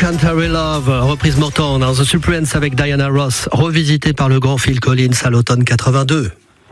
Can't Hurry Love, reprise Motown, The Supremes avec Diana Ross, revisité par le grand Phil Collins à l'automne 82.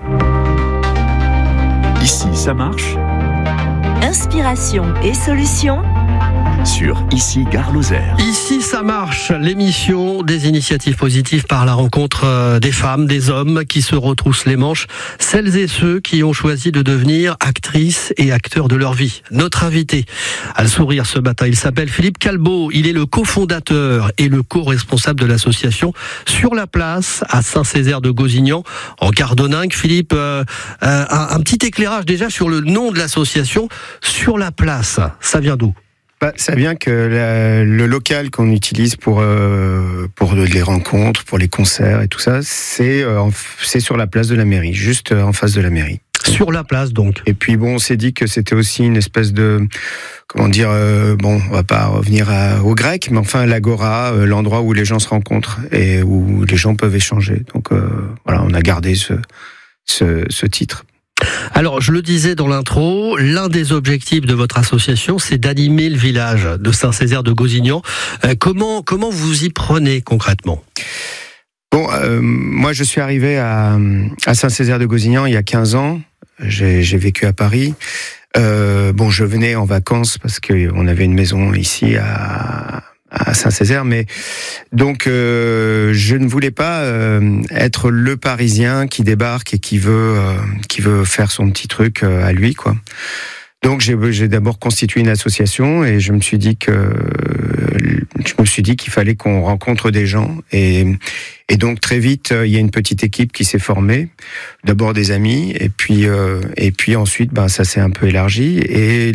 Ici, ça marche. Inspiration et solutions Sur Ici, Gare Lozère. Ici, ça marche, l'émission des initiatives positives par la rencontre des femmes, des hommes qui se retroussent les manches, celles et ceux qui ont choisi de devenir actrices et acteurs de leur vie. Notre invité a le sourire ce matin, il s'appelle Philippe Calbeau, il est le cofondateur et le co-responsable de l'association Sur la Place à Saint-Césaire de Gozignan, en Gardoningue. Philippe, un petit éclairage déjà sur le nom de l'association Sur la Place, ça vient d'où ? Ça vient que le local qu'on utilise pour les rencontres, pour les concerts et tout ça, c'est sur la place de la mairie, juste en face de la mairie. Sur la place donc. Et puis bon, on s'est dit que c'était aussi une espèce de, on va pas revenir au grec, mais enfin l'agora, l'endroit où les gens se rencontrent et où les gens peuvent échanger. Donc voilà, on a gardé ce titre. Alors, je le disais dans l'intro, l'un des objectifs de votre association, c'est d'animer le village de Saint-Césaire de Gozignan. Comment vous y prenez concrètement ? Bon, moi je suis arrivé à Saint-Césaire de Gozignan il y a 15 ans. J'ai vécu à Paris. Je venais en vacances parce qu'on avait une maison ici à Saint-Césaire, mais donc je ne voulais pas être le Parisien qui débarque et qui veut faire son petit truc à lui, quoi. Donc j'ai d'abord constitué une association et je me suis dit qu'il fallait qu'on rencontre des gens et donc très vite il y a une petite équipe qui s'est formée, d'abord des amis et puis ensuite ça s'est un peu élargi et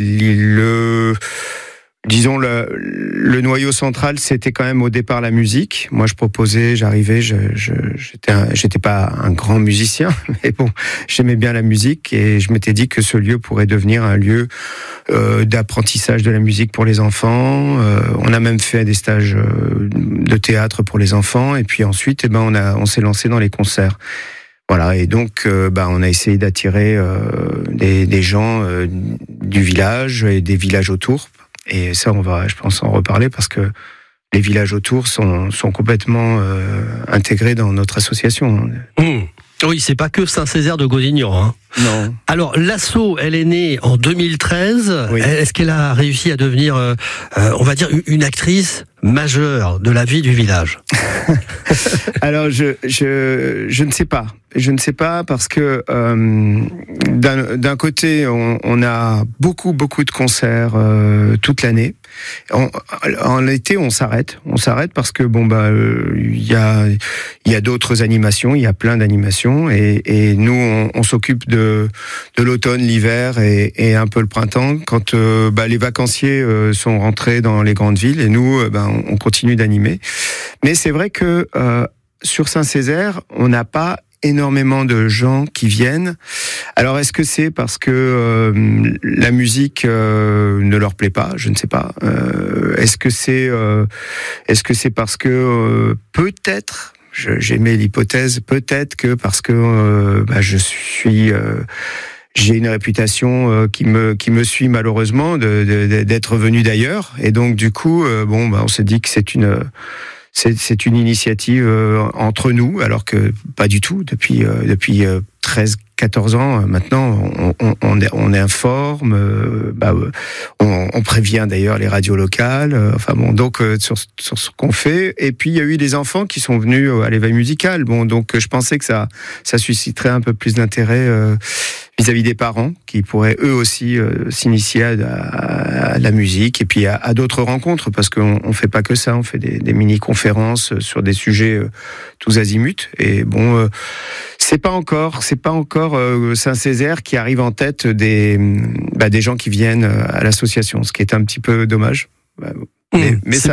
disons le noyau central, c'était quand même au départ la musique. Moi, j'arrivais, j'étais pas un grand musicien, mais bon, j'aimais bien la musique et je m'étais dit que ce lieu pourrait devenir un lieu d'apprentissage de la musique pour les enfants. On a même fait des stages de théâtre pour les enfants et puis ensuite, on s'est lancé dans les concerts. Voilà, et donc on a essayé d'attirer des gens du village et des villages autour. Et ça, on va, je pense, en reparler parce que les villages autour sont complètement intégrés dans notre association. Oui, c'est pas que Saint-Césaire de Gozignan. Hein. Non. Alors, l'asso, elle est née en 2013. Oui. Est-ce qu'elle a réussi à devenir, on va dire, une actrice majeure de la vie du village ? Alors, je ne sais pas. Je ne sais pas parce que d'un côté, on a beaucoup de concerts toute l'année. En été, on s'arrête parce que il y a d'autres animations, il y a plein d'animations et nous on s'occupe de l'automne, l'hiver et un peu le printemps quand les vacanciers sont rentrés dans les grandes villes et nous on continue d'animer. Mais c'est vrai que sur Saint-Césaire, on n'a pas énormément de gens qui viennent. Alors, est-ce que c'est parce que la musique ne leur plaît pas ? Je ne sais pas. Est-ce que c'est parce que peut-être, j'émets l'hypothèse, peut-être que parce que j'ai une réputation qui me suit malheureusement d'être venu d'ailleurs, et donc du coup, on s'est dit que c'est une initiative entre nous, alors que pas du tout. Depuis 13-14 ans maintenant, on informe, on prévient d'ailleurs les radios locales. Sur ce qu'on fait. Et puis il y a eu des enfants qui sont venus à l'éveil musical. Donc je pensais que ça susciterait un peu plus d'intérêt vis-à-vis des parents qui pourraient eux aussi s'initier à la musique et puis à d'autres rencontres, parce qu'on fait pas que ça, on fait des mini-conférences sur des sujets tous azimuts. Et c'est pas encore Saint-Césaire qui arrive en tête des gens qui viennent à l'association, ce qui est un petit peu dommage. Mais ça